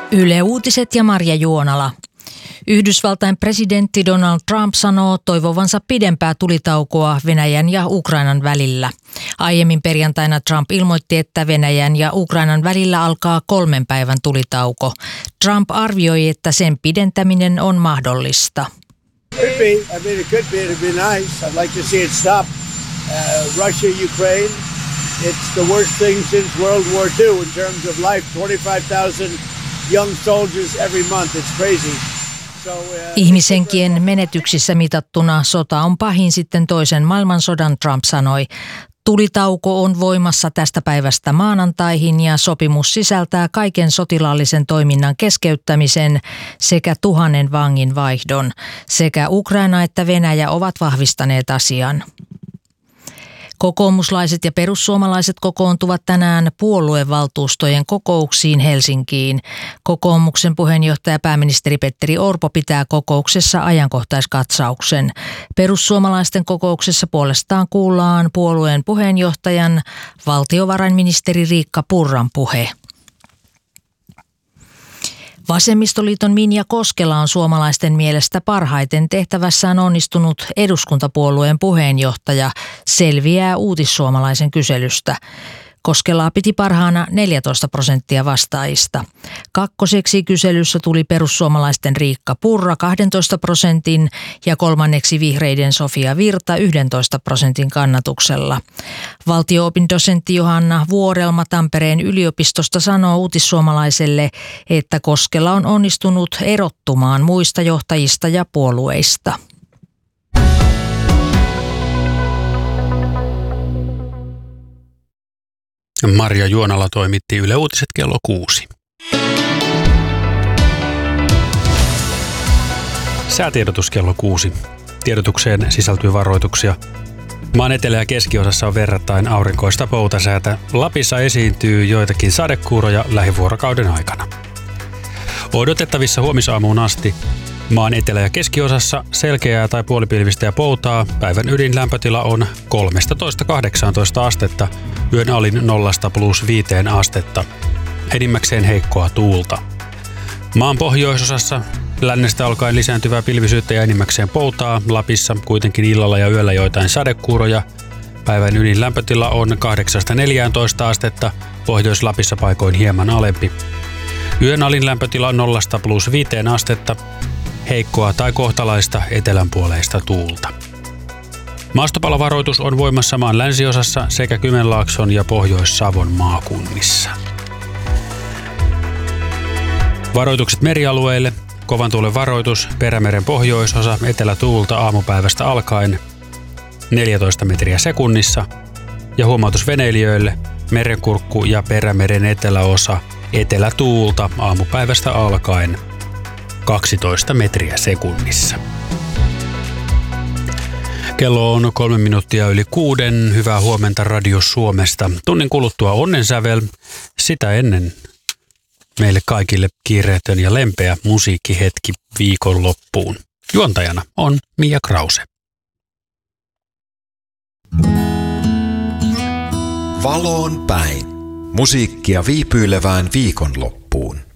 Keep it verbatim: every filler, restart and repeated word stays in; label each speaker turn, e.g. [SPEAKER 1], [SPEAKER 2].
[SPEAKER 1] Yle Uutiset ja Marja Juonala. Yhdysvaltain presidentti Donald Trump sanoo toivovansa pidempää tulitaukoa Venäjän ja Ukrainan välillä. Aiemmin perjantaina Trump ilmoitti, että Venäjän ja Ukrainan välillä alkaa kolmen päivän tulitauko. Trump arvioi, että sen pidentäminen on mahdollista.
[SPEAKER 2] Could be. I mean, it could be. It'd be nice. I'd like to see it stop. Uh, Russia, Ukraine. It's the worst thing since World War Two in terms of life. twenty-five thousand young soldiers every month. It's crazy. So, uh,
[SPEAKER 1] Ihmishenkien menetyksissä mitattuna sota on pahin sitten toisen maailmansodan, Trump sanoi. Tulitauko on voimassa tästä päivästä maanantaihin ja sopimus sisältää kaiken sotilaallisen toiminnan keskeyttämisen sekä tuhannen vangin vaihdon. Sekä Ukraina että Venäjä ovat vahvistaneet asian. Kokoomuslaiset ja perussuomalaiset kokoontuvat tänään puoluevaltuustojen kokouksiin Helsinkiin. Kokoomuksen puheenjohtaja pääministeri Petteri Orpo pitää kokouksessa ajankohtaiskatsauksen. Perussuomalaisten kokouksessa puolestaan kuullaan puolueen puheenjohtajan valtiovarainministeri Riikka Purran puhe. Vasemmistoliiton Minja Koskela on suomalaisten mielestä parhaiten tehtävässään onnistunut eduskuntapuolueen puheenjohtaja, selviää Uutissuomalaisen kyselystä. Koskelaa piti parhaana neljätoista prosenttia vastaajista. Kakkoseksi kyselyssä tuli perussuomalaisten Riikka Purra kahdentoista prosentin ja kolmanneksi vihreiden Sofia Virta yhdentoista prosentin kannatuksella. Valtio-opindosentti Johanna Vuorelma Tampereen yliopistosta sanoo Uutissuomalaiselle, että Koskela on onnistunut erottumaan muista johtajista ja puolueista.
[SPEAKER 3] Marja Juonala toimitti Yle Uutiset kello kuusi. Säätiedotus kello kuusi. Tiedotukseen sisältyy varoituksia. Maan etelä- ja keskiosassa on verrattain aurinkoista poutasäätä. Lapissa esiintyy joitakin sadekuuroja lähivuorokauden aikana. Odotettavissa huomisaamuun asti maan etelä- ja keskiosassa selkeää tai puolipilvistä ja poutaa. Päivän ydinlämpötila on kolmetoista kahdeksantoista astetta, yön alin nollasta plus viiteen astetta. Enimmäkseen heikkoa tuulta. Maan pohjoisosassa lännestä alkaen lisääntyvää pilvisyyttä ja enimmäkseen poutaa. Lapissa kuitenkin illalla ja yöllä joitain sadekuuroja. Päivän ydinlämpötila on kahdeksasta neljääntoista astetta, Pohjois-Lapissa paikoin hieman alempi. Yön alin lämpötila nollasta plus viiteen astetta, heikkoa tai kohtalaista etelänpuoleista tuulta. Maastopalovaroitus on voimassa maan länsiosassa sekä Kymenlaakson ja Pohjois-Savon maakunnissa. Varoitukset merialueille. Kovan tuulen varoitus, Perämeren pohjoisosa, etelätuulta aamupäivästä alkaen neljätoista metriä sekunnissa. Ja huomautus veneilijöille, Merenkurkku ja Perämeren eteläosa, etelätuulta aamupäivästä alkaen kaksitoista metriä sekunnissa. Kello on kolme minuuttia yli kuuden. Hyvää huomenta Radio Suomesta. Tunnin kuluttua onnensävel. Sitä ennen meille kaikille kiireetön ja lempeä musiikkihetki viikonloppuun. Juontajana on Mia Krause.
[SPEAKER 4] Valoon päin. Musiikkia viipyilevään viikonloppuun.